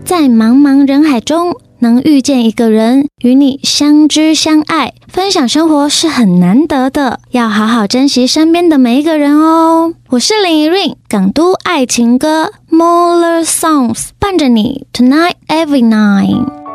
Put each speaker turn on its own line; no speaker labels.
在茫茫人海中能遇见一个人与你相知相爱，分享生活是很难得的，要好好珍惜身边的每一个人哦。我是林怡韵，港都爱情歌 Molar Songs 伴着你 Tonight Every Night。